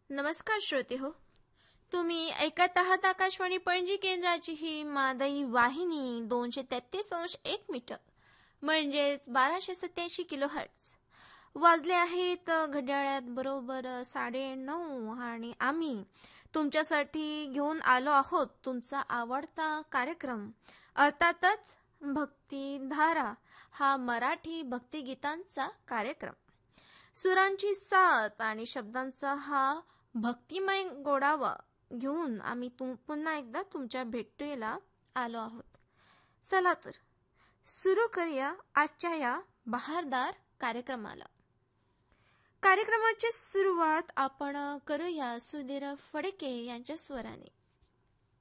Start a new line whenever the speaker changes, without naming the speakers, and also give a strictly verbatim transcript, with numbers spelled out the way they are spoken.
नमस्कार श्रोते हो, तुम्ही ऐकत आहात आकाशवाणी पणजी केंद्राची ही मादई वाहिनी दोनशे तेहतीस अंश एक मीटर म्हणजेच बाराशे सत्याऐंशी किलो हर्ट्ज. वाजले आहेत घड्याळात बरोबर साडे नऊ आणि आम्ही तुमच्यासाठी घेऊन आलो आहोत तुमचा आवडता कार्यक्रम, अर्थातच भक्तिधारा हा मराठी भक्तिगीतांचा कार्यक्रम. सुरांची साथ आणि शब्दांचा हा भक्तिमय गोडावा घेऊन आम्ही तुम पुन्हा एकदा तुमच्या भेटीला आलो आहोत. चला तर सुरू करूया आजच्या या बहारदार कार्यक्रमाला. कार्यक्रमाची सुरुवात आपण करूया सुधीर फडके यांच्या स्वराने.